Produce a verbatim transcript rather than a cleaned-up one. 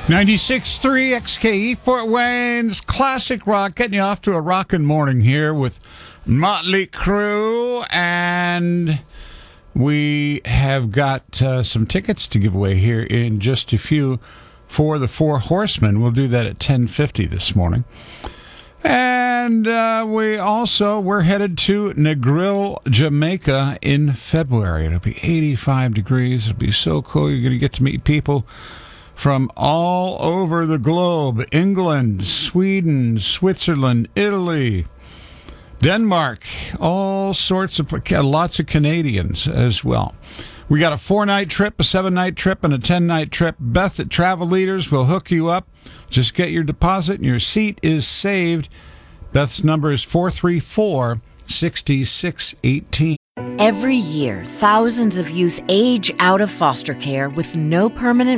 ninety-six point three X K E Fort Wayne's Classic Rock, getting you off to a rockin' morning here with Motley Crue, and we have got uh, some tickets to give away here in just a few for the Four Horsemen. We'll do that at ten fifty this morning. And uh, we also, we're headed to Negril, Jamaica in February. It'll be eighty-five degrees. It'll be so cool. You're going to get to meet people from all over the globe. England, Sweden, Switzerland, Italy, Denmark, all sorts of, lots of Canadians as well. We got a four-night trip, a seven-night trip, and a ten-night trip. Beth at Travel Leaders will hook you up. Just get your deposit and your seat is saved. Beth's number is four three four, six six one eight. Every year, thousands of youth age out of foster care with no permanent